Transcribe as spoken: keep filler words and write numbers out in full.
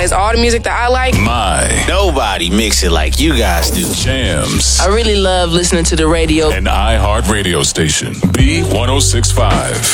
plays all the music that I like. My. Nobody mix it like you guys do. Jams. I really love listening to the radio. An iHeart radio station. B one oh six point five.